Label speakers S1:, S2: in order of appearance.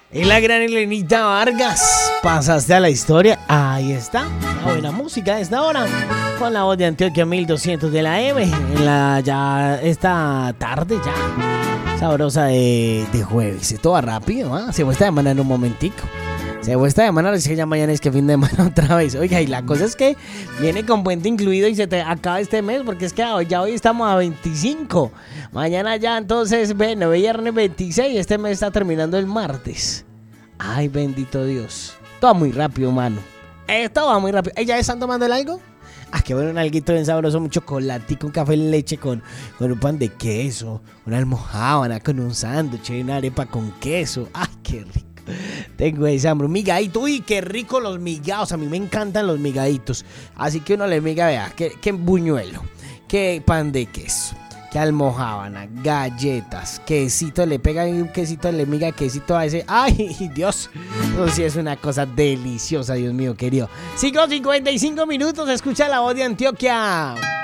S1: Y la gran Elenita Vargas, pasaste a la historia. Ahí está, la buena música de esta hora, con la voz de Antioquia 1200 de la M, en la ya esta tarde ya sabrosa de jueves. Todo va rápido, ¿eh? Se fue esta semana en un momentico. Se fue esta semana, es que ya mañana es que fin de semana otra vez. Oiga, y la cosa es que viene con puente incluido y se te acaba este mes, porque es que ya hoy estamos a 25. Mañana ya, entonces, bueno, viernes 26, este mes está terminando el martes. Ay, bendito Dios. Todo muy rápido, mano. Todo va muy rápido. ¿Ya están tomando el algo? Ah, qué bueno, un alguito bien sabroso, un chocolatico, un café en leche con un pan de queso, una almojábana con un sándwich y una arepa con queso. Ay, qué rico. Tengo ese hambre, un migadito, uy, qué rico los migados, a mí me encantan los migaditos, así que uno le miga, vea, que buñuelo, que pan de queso, que almojábana, galletas, quesito, le pega un quesito, le miga quesito a ese, ay, Dios, eso sí es una cosa deliciosa, Dios mío querido. 5:55 minutos, escucha la voz de Antioquia.